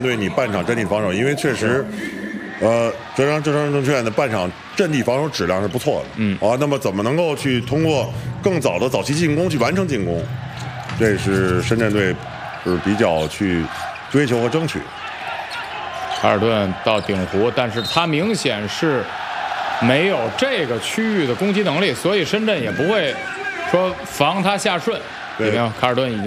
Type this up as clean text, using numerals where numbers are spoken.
对你半场阵地防守，因为确实，浙江证券的半场阵地防守质量是不错的。那么怎么能够去通过更早的早期进攻去完成进攻，这是深圳队是比较去追求和争取。 卡尔顿到顶弧，但是他明显是没有这个区域的攻击能力，所以深圳也不会说防他下顺。 对， 卡尔顿已经。